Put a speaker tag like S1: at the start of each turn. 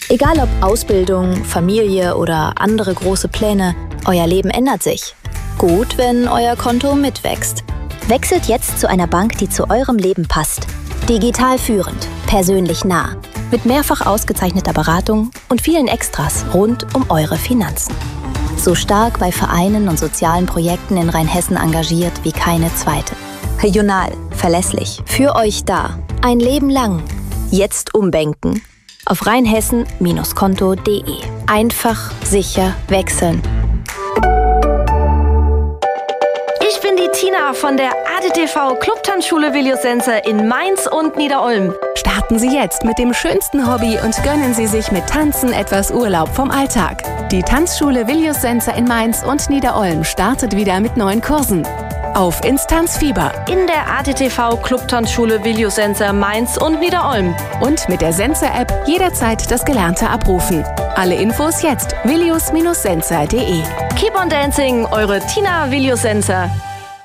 S1: Egal ob Ausbildung, Familie oder andere große Pläne, euer Leben ändert sich. Gut, wenn euer Konto mitwächst.
S2: Wechselt jetzt zu einer Bank, die zu eurem Leben passt. Digital führend, persönlich nah, mit mehrfach ausgezeichneter Beratung und vielen Extras rund um eure Finanzen. So stark bei Vereinen und sozialen Projekten in Rheinhessen engagiert wie keine zweite. Regional, verlässlich, für euch da, ein Leben lang. Jetzt umbanken. Auf rheinhessen-konto.de. Einfach, sicher, wechseln.
S3: Ich bin die Tina von der ADTV Clubtanzschule Viljosenser in Mainz und Niederolm.
S4: Starten Sie jetzt mit dem schönsten Hobby und gönnen Sie sich mit Tanzen etwas Urlaub vom Alltag. Die Tanzschule Viljosenser in Mainz und Niederolm startet wieder mit neuen Kursen. Auf Instanzfieber.
S3: In der ADTV Clubtanzschule Viljosenser Mainz und Niederolm.
S4: Und mit der Senser-App jederzeit das Gelernte abrufen. Alle Infos jetzt viljos-senser.de.
S3: Keep on dancing, eure Tina Viljosenser.